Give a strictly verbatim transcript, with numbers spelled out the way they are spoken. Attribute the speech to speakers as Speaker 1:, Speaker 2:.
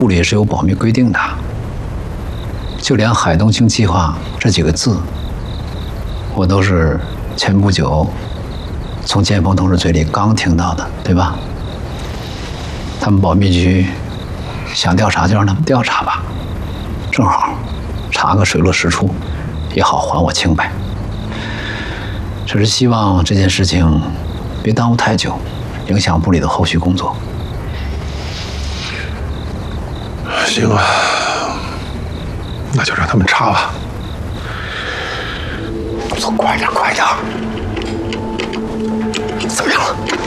Speaker 1: 部里是有保密规定的，就连海东青计划这几个字，我都是前不久从建峰同志嘴里刚听到的，对吧？他们保密局想调查就让他们调查吧，正好查个水落石出，也好还我清白。只是希望这件事情别耽误太久，影响部里的后续工作。
Speaker 2: 行啊，那就让他们查吧。
Speaker 1: 动作快点，快点！怎么样了？